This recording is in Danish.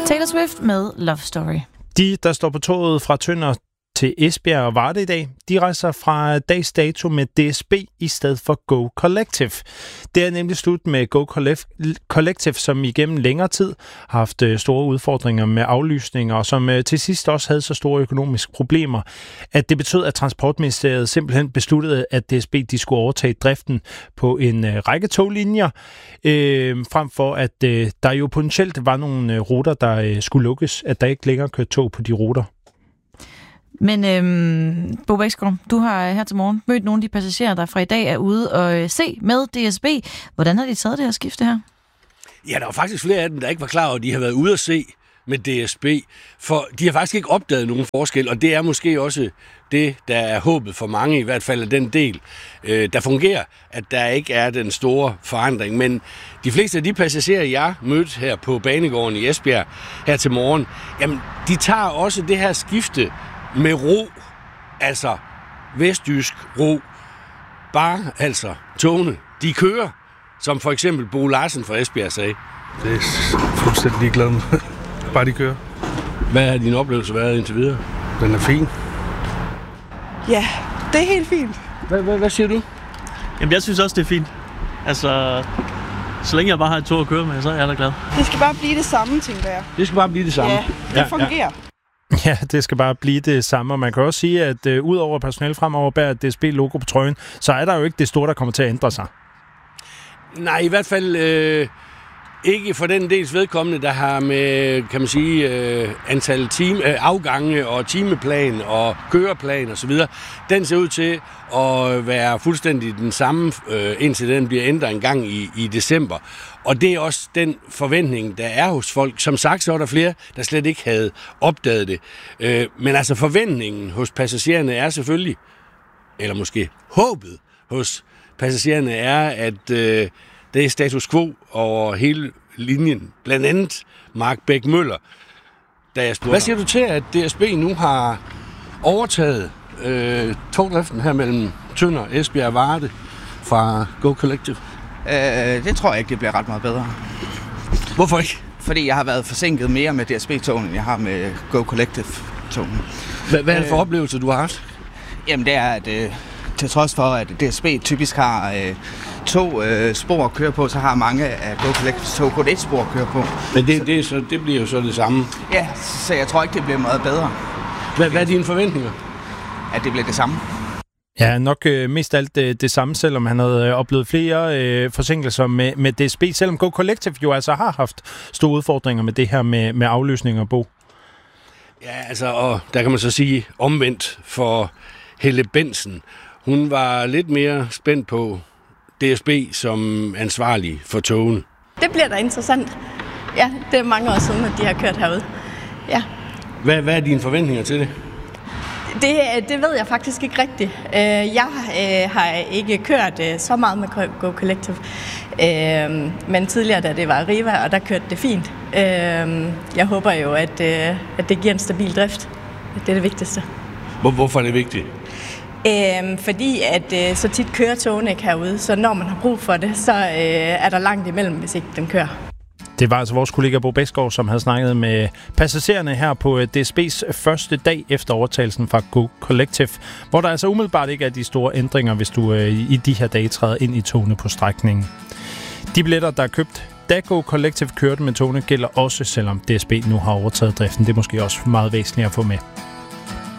Taylor Swift med Love Story. De, der står på toget fra Tønder til Esbjerg og Varde i dag, de rejser fra dags dato med DSB i stedet for Go Collective. Det er nemlig slut med Go Collective, som igennem længere tid har haft store udfordringer med aflysninger, og som til sidst også havde så store økonomiske problemer, at det betød, at Transportministeriet simpelthen besluttede, at DSB de skulle overtage driften på en række toglinjer, frem for at der jo potentielt var nogle ruter, der skulle lukkes, at der ikke længere kørte tog på de ruter. Men Bo Bæksgaard, du har her til morgen mødt nogle af de passagerer, der fra i dag er ude og se med DSB. Hvordan har de taget det her skifte her? Ja, der var faktisk flere af dem, der ikke var klar over, at de har været ude at se med DSB, for de har faktisk ikke opdaget nogen forskel, og det er måske også det, der er håbet for mange, i hvert fald af den del, der fungerer, at der ikke er den store forandring. Men de fleste af de passagerer, jeg mødte her på banegården i Esbjerg her til morgen, jamen, de tager også det her skifte med ro, altså vestjysk ro, bare altså togene, de kører, som for eksempel Bo Larsen fra Esbjerg sagde. Det er fuldstændig ligeglad med, bare de kører. Hvad har din oplevelse været indtil videre? Den er fin. Ja, det er helt fint. Hvad siger du? Jamen, jeg synes også, det er fint. Altså, så længe jeg bare har et tog at køre med, så er jeg da glad. Det skal bare blive det samme, tænker jeg. Det skal bare blive det samme. Ja, det fungerer. Ja. Ja, det skal bare blive det samme, og man kan også sige, at ud over personale fremover bærer et DSB-logo på trøjen, så er der jo ikke det store, der kommer til at ændre sig. Nej, i hvert fald ikke for den dels vedkommende, der har med, kan man sige, antal afgange og timeplan og køreplan osv. Den ser ud til at være fuldstændig den samme, indtil den bliver ændret en gang i december. Og det er også den forventning, der er hos folk. Som sagt, så er der flere, der slet ikke havde opdaget det. Men altså forventningen hos passagererne er selvfølgelig, eller måske håbet hos passagererne er, at det er status quo over hele linjen. Blandt andet Mark Bæk Møller, da jeg spurgte. Hvad siger du til, at DSB nu har overtaget togdriften her mellem Tønder, Esbjerg og Varde fra Go Collective? Det tror jeg ikke, det bliver ret meget bedre. Hvorfor ikke? Fordi jeg har været forsinket mere med DSB-togene, end jeg har med Go Collective-togene. Hvad er det for oplevelser, du har haft? Jamen det er, at til trods for, at DSB typisk har to spor at køre på, så har mange af Go Collectives tog kun et spor at køre på. Men det bliver jo så det samme? Ja, så jeg tror ikke, det bliver meget bedre. Hvad er dine forventninger? At det bliver det samme. Ja, nok mest alt det samme, selvom han havde oplevet flere forsinkelser med DSB, selvom Go Collective jo altså har haft store udfordringer med det her med afløsninger, Bo. Ja, altså, og der kan man så sige omvendt for Helle Bensen. Hun var lidt mere spændt på DSB som ansvarlig for togene. Det bliver da interessant. Ja, det er mange år siden, at de har kørt herude. Ja. Hvad er dine forventninger til det? Det ved jeg faktisk ikke rigtigt. Jeg har ikke kørt så meget med Go Collective, men tidligere, da det var Arriva, og der kørte det fint. Jeg håber jo, at det giver en stabil drift. Det er det vigtigste. Hvorfor er det vigtigt? Fordi at så tit kører togene ikke herude, så når man har brug for det, så er der langt imellem, hvis ikke den kører. Det var altså vores kollega Bo Bæksgaard, som havde snakket med passagererne her på DSB's første dag efter overtagelsen fra Go Collective, hvor der altså umiddelbart ikke er de store ændringer, hvis du i de her dage træder ind i togene på strækningen. De billetter, der er købt, da Go Collective kørte med togene, gælder også, selvom DSB nu har overtaget driften. Det er måske også meget væsentligt at få med.